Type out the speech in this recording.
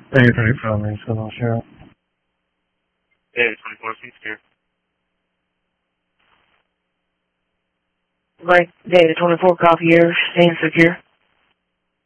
Data 34, man. Still on Cheryl. Data 24, please secure. Right, Data 24, copy here. Staying secure.